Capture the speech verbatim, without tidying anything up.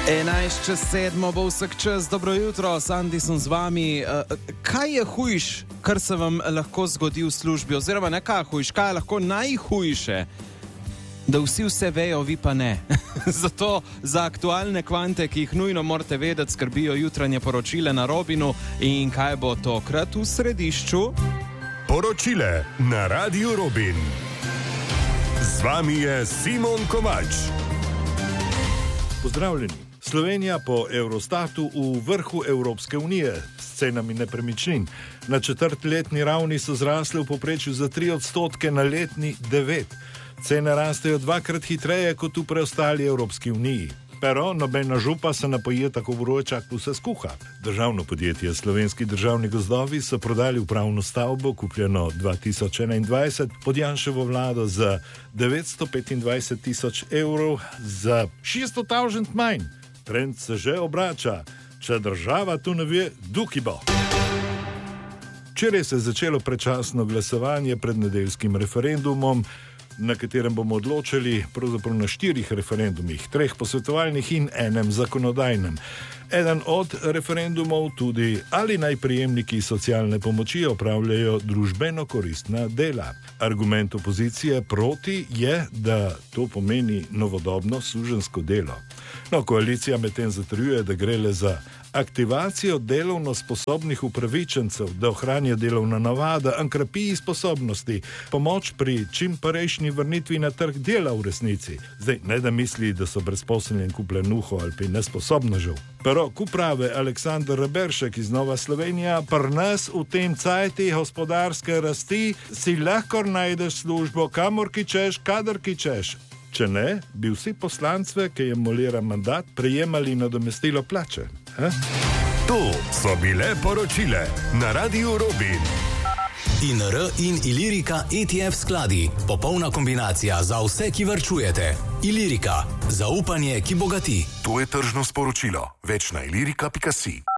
enajst čez sedmo bo vsak čas, dobro jutro, Sandi sem z vami. Kaj je hujš, kar se vam lahko zgodi v službi, oziroma ne kaj hujš, kaj je lahko najhujše, da vsi vse vejo, vi pa ne. Zato za aktualne kvante, ki jih nujno morate vedeti, skrbijo jutranje poročile na Robinu. In kaj bo tokrat v središču? Poročile na Radiu Robin. Z vami je Simon Kovač. Pozdravljeni. Slovenija po Eurostatu v vrhu Evropske unije s cenami nepremičnin. Na četrtletni ravni so zrasle v povprečju za tri odstotke, na letni devet. Cene rastejo dvakrat hitreje kot v preostali Evropski uniji. Pero nobena župa se napoje tako vroča, ko se skuha. Državno podjetje Slovenski državni gozdovi so prodali upravno stavbo, kupljeno dva tisoč enaindvajset, pod Janševo vlado za devetsto petindvajset tisoč evrov, za šeststo tisoč manj. Trend se že obrača. Če država tu ne ve, duki bo. Včeraj se je začelo predčasno glasovanje pred nedeljskim referendumom, na katerem bomo odločili pravzaprav na štirih referendumih, treh posvetovalnih in enem zakonodajnem. Eden od referendumov tudi, ali naj prejemniki socialne pomoči opravljajo družbeno koristna dela. Argument opozicije proti je, da to pomeni novodobno suženjsko delo. No, koalicija medtem zatrjuje, da gre le za aktivacijo delovno sposobnih upravičencev, da ohranja delovna navada, krepi sposobnosti, pomoč pri čim prejšnji vrnitvi na trg dela v resnici. Zdaj, ne da misli, da so brezposelni kuplenuho ali pa nesposobnežev. Pero, ko pravi Aleksander Reberšek iz Nova Slovenija, pri nas v tem cajti gospodarske rasti si lahko najdeš službo, kamor ki češ, kadar ki češ. Če ne, bi vsi poslance, ki jim molira mandat, prejemali nadomestilo plače. Eh? To so bile poročile na Radiu Robin. I N R in Ilirika E T F skladi. Popolna kombinacija za vse, ki varčujete. Ilirika. Zaupanje, ki bogati. To je tržno sporočilo. Več na ilirika pika si.